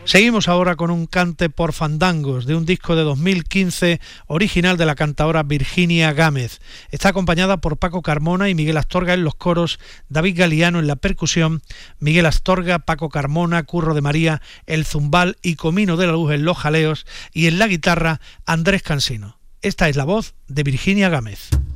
Seguimos ahora con un cante por fandangos de un disco de 2015 original de la cantadora Virginia Gámez. Está acompañada por Paco Carmona y Miguel Astorga en los coros, David Galiano en la percusión, Miguel Astorga, Paco Carmona, Curro de María, el zumbal y Comino de la Luz en los jaleos y en la guitarra Andrés Cansino. Esta es la voz de Virginia Gámez.